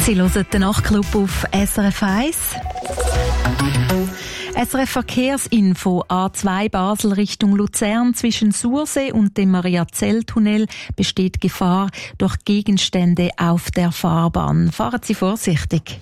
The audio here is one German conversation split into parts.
Sie hören den Nachtclub auf SRF 1. SRF Verkehrsinfo: A2 Basel Richtung Luzern zwischen Sursee und dem Mariazell-Tunnel besteht Gefahr durch Gegenstände auf der Fahrbahn. Fahren Sie vorsichtig.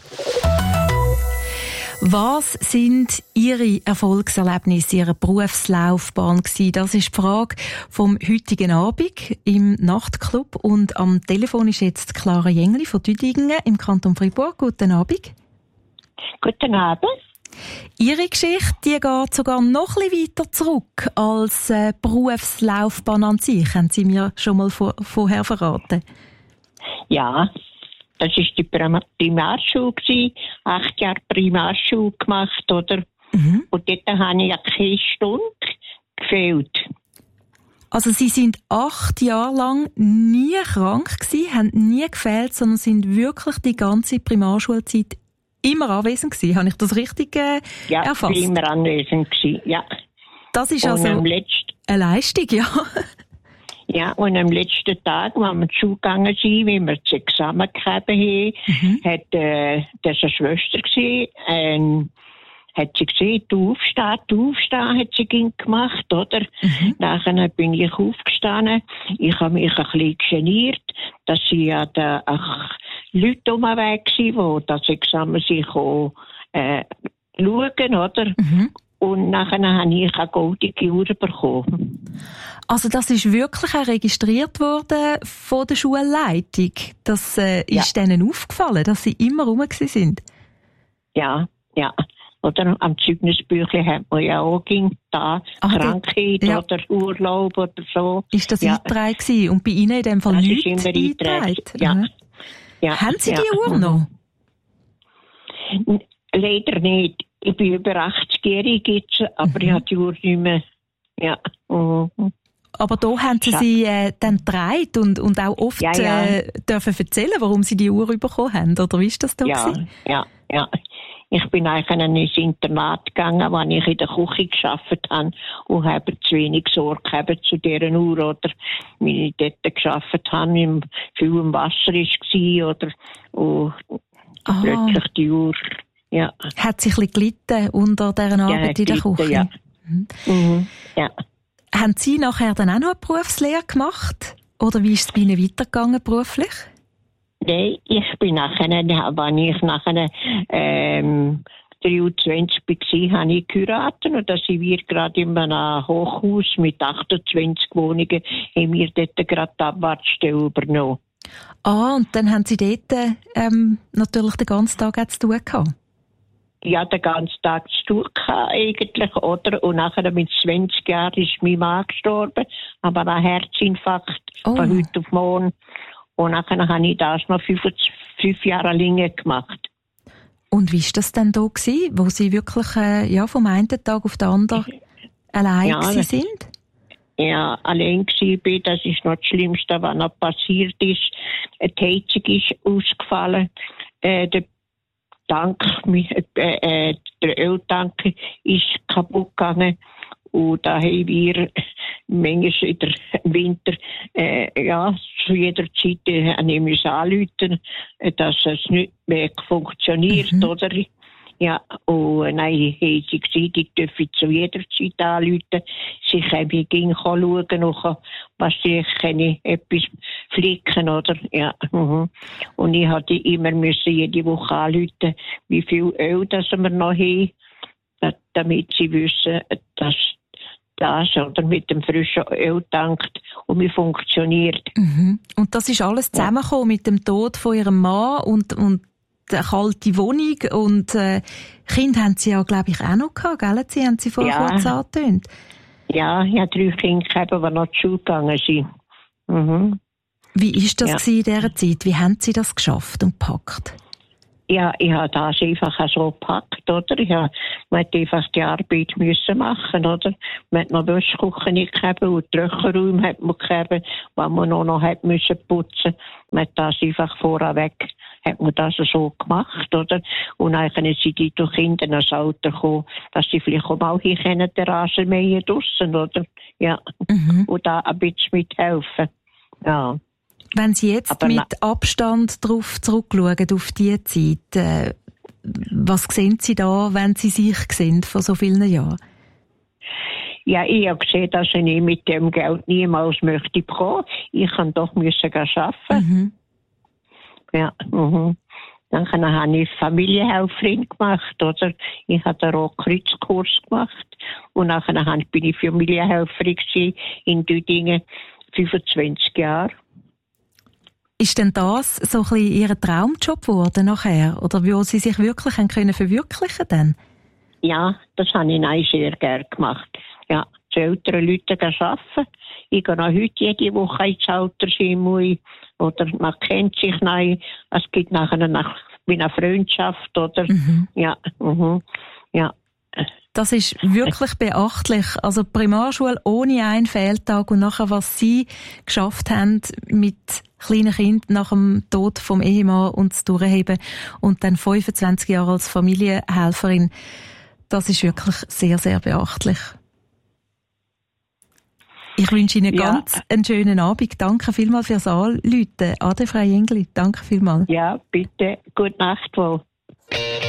Was sind Ihre Erfolgserlebnisse Ihrer Berufslaufbahn gewesen? Das ist die Frage vom heutigen Abend im Nachtclub. Und am Telefon ist jetzt Clara Jengli von Düdingen im Kanton Freiburg. Guten Abend. Guten Abend. Ihre Geschichte, die geht sogar noch ein bisschen weiter zurück als Berufslaufbahn an sich. Haben Sie mir schon mal vorher verraten? Ja, das war die Primarschule gewesen. 8 Jahre Primarschule gemacht, oder? Mhm. Und dort habe ich ja keine Stunde gefehlt. Also Sie sind 8 Jahre lang nie krank gewesen, haben nie gefehlt, sondern sind wirklich die ganze Primarschulzeit immer anwesend gewesen. Habe ich das richtig erfasst? Ja, immer anwesend gewesen, ja. Das ist also eine Leistung, ja. Ja, und am letzten Tag, wenn wir zur Schule gegangen sind, wie wir das Examen gegeben haben, hat das eine Schwester gesehen, hat sie gesehen, du aufstehen, hat sie gemacht, oder? Nachher bin ich aufgestanden. Ich habe mich ein bisschen geniert, dass sie ja da auch Leute um den Weg waren, die das Examen sich schauen, oder? Und nachher habe ich eine goldige Uhr bekommen. Also das ist wirklich auch registriert worden von der Schulleitung. Das ist denen aufgefallen, dass sie immer rum sind. Ja. Oder am Zeugnisbüchlein hat man ja auch da Krankheit oder Urlaub oder so. Ist das eingetragen gewesen? Und bei Ihnen in dem Fall nichts eingetragen? Ja. Haben Sie die Uhr noch? Leider nicht. Ich bin über 80-jährig jetzt, aber ich habe die Uhr nicht mehr. Ja. Aber da haben Sie dann getragen und auch oft dürfen erzählen, warum Sie die Uhr bekommen haben, oder wie ist das da gewesen? Ja. Ich bin eigentlich ins Internat gegangen, als ich in der Küche gearbeitet habe und habe zu wenig Sorge zu dieser Uhr, oder wie ich dort gearbeitet habe, viel im Wasser war, oder plötzlich die Uhr. Ja. Hat sich ein bisschen gelitten unter dieser Arbeit in der Küche? Ja. Ja. Haben Sie nachher dann auch noch eine Berufslehre gemacht? Oder wie ist es bei Ihnen weitergegangen beruflich? Nein, ich bin nachher, wenn ich nachher 23 war, habe ich geheiratet und da sind wir gerade in einem Hochhaus mit 28 Wohnungen, haben wir dort gerade die Abwartstelle übernommen. Und dann haben Sie dort natürlich den ganzen Tag zu tun gehabt? Ja, den ganzen Tag zu tun gehabt, eigentlich, oder? Und nachher mit 20 Jahren ist mein Mann gestorben, aber ein Herzinfarkt von heute auf morgen. Und nachher habe ich das noch 5 Jahre länger gemacht. Und wie war das denn da gewesen, wo Sie wirklich vom einen Tag auf den anderen allein sind? Ja, allein war. Das ist noch das Schlimmste, was noch passiert ist. Die Heizung ist ausgefallen. Der Öltank ist kaputt gegangen. Und da haben wir manchmal in der Winter, zu jeder Zeit anrufen, dass es nicht mehr funktioniert, oder? Ja, und nein, haben sie gesagt, ich dürfe zu jeder Zeit anrufen. Sie können schauen, was sie etwas flicken, oder? Ja. Und ich hatte immer jede Woche anrufen, wie viel Öl das wir noch haben, damit sie wissen, dass das oder mit dem frischen Öl tankt und wie funktioniert. Und das ist alles zusammengekommen mit dem Tod von Ihrem Mann und der kalte Wohnung und Kinder haben Sie ja, glaube ich, auch noch gehabt, gell? Sie haben Sie vorher kurz angetönt. Ja, ich habe 3 Kinder gehabt, die noch zur Schule gegangen sind. Wie war das in dieser Zeit? Wie haben Sie das geschafft und gepackt? Ja, ich habe das einfach so gepackt, oder? Man hat einfach die Arbeit müssen machen, oder? Man hat noch Wäschküche nicht gehabt und Trockenräume hat man gehabt, was man noch hat müssen putzen. Man hat das einfach vorweg, hat man das so gemacht, oder? Und eigentlich sind die durch Kinder ins Alter gekommen, dass sie vielleicht auch mal hier können, den Rasen mähen draussen, oder? Ja. Und da ein bisschen mithelfen. Ja. Wenn Sie jetzt aber mit Abstand darauf zurückschauen, auf diese Zeit, was sehen Sie da, wenn Sie sich sehen vor so vielen Jahren? Ja, ich habe gesehen, dass ich mit dem Geld niemals möchte bekommen. Ich kann doch müssen arbeiten. Mhm. Ja, Dann habe ich Familienhelferin gemacht, oder? Ich habe den Rotkreuzkurs gemacht. Und nachher bin ich Familienhelferin in Düdingen, 25 Jahre. Ist denn das so ein bisschen Ihr Traumjob geworden nachher? Oder wo Sie sich wirklich können verwirklichen dann? Ja, das habe ich auch sehr gerne gemacht. Ja, zu älteren Leuten arbeiten. Ich gehe noch heute jede Woche ins Altersheim. Oder man kennt sich neu. Es gibt nachher eine Freundschaft, oder? Ja, ja. Das ist wirklich beachtlich. Also Primarschule ohne einen Fehltag und nachher, was Sie geschafft haben mit kleinen Kindern nach dem Tod vom Ehemann und das Durchheben und dann 25 Jahre als Familienhelferin, das ist wirklich sehr, sehr beachtlich. Ich wünsche Ihnen ganz einen schönen Abend. Danke vielmals fürs Anrufen. Ade, Frau Jengli. Danke vielmals. Ja, bitte. Gute Nacht wohl.